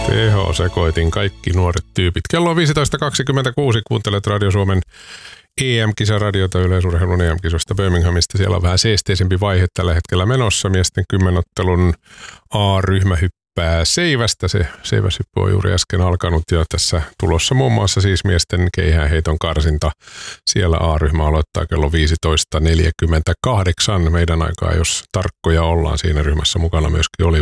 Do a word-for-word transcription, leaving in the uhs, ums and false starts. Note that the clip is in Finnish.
Teho-sekoitin kaikki nuoret tyypit. Kello on viisitoista kaksikymmentäkuusi. Kuuntelet Radio Suomen E M-kisaradiota yleisurheilun E M-kisoista Birminghamista. Siellä on vähän seesteisempi vaihe tällä hetkellä menossa. Miesten kymmenottelun A-ryhmä hyppää seivästä. Se seiväshyppy on juuri äsken alkanut ja tässä tulossa muun muassa siis miesten keihäänheiton karsinta. Siellä A-ryhmä aloittaa kello viisitoista neljäkymmentäkahdeksan meidän aikaa, jos tarkkoja ollaan. Siinä ryhmässä mukana myöskin oli